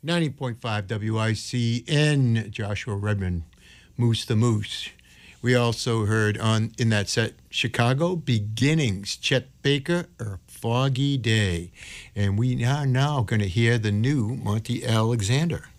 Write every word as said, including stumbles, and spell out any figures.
ninety point five W I C N, Joshua Redmond, Moose the Moose. We also heard on in that set Chicago Beginnings, Chet Baker, A Foggy Day. And we are now going to hear the new Monty Alexander.